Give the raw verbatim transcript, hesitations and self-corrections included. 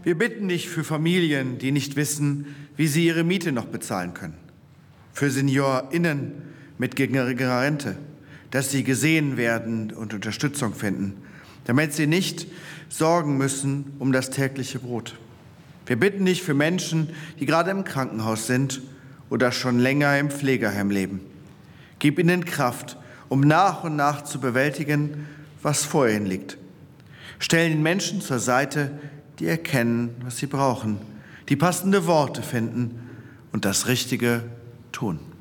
Wir bitten dich für Familien, die nicht wissen, wie sie ihre Miete noch bezahlen können. Für SeniorInnen mit geringerer Rente, dass sie gesehen werden und Unterstützung finden, damit sie nicht sorgen müssen um das tägliche Brot. Wir bitten dich für Menschen, die gerade im Krankenhaus sind oder schon länger im Pflegeheim leben. Gib ihnen Kraft, um nach und nach zu bewältigen, was vor ihnen liegt. Stell den Menschen zur Seite, die erkennen, was sie brauchen, die passende Worte finden und das Richtige tun.